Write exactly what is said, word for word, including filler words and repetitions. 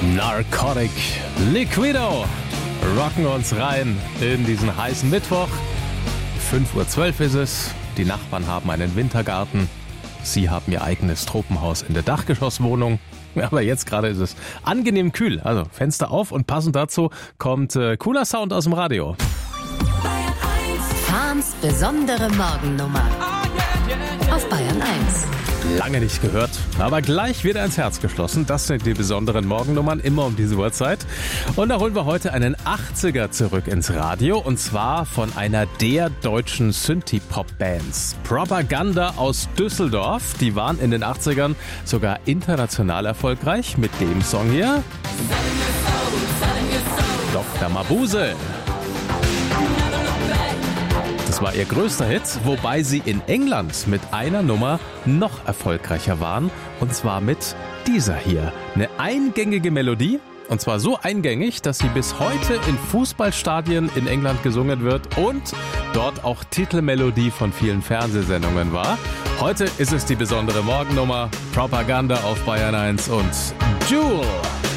Narcotic Liquido rocken uns rein in diesen heißen Mittwoch. fünf Uhr zwölf ist es. Die Nachbarn haben einen Wintergarten. Sie haben ihr eigenes Tropenhaus in der Dachgeschosswohnung. Aber jetzt gerade ist es angenehm kühl. Also Fenster auf und passend dazu kommt äh, cooler Sound aus dem Radio. Fahns besondere Morgennummer auf Bayern eins. Lange nicht gehört, aber gleich wieder ins Herz geschlossen. Das sind die besonderen Morgennummern, immer um diese Uhrzeit. Und da holen wir heute einen achtziger zurück ins Radio. Und zwar von einer der deutschen Synthie-Pop-Bands. Propaganda aus Düsseldorf. Die waren in den achtzigern sogar international erfolgreich mit dem Song hier. Doktor Mabuse. Das war ihr größter Hit, wobei sie in England mit einer Nummer noch erfolgreicher waren. Und zwar mit dieser hier. Eine eingängige Melodie. Und zwar so eingängig, dass sie bis heute in Fußballstadien in England gesungen wird und dort auch Titelmelodie von vielen Fernsehsendungen war. Heute ist es die besondere Morgennummer. Propaganda auf Bayern eins und Jewel.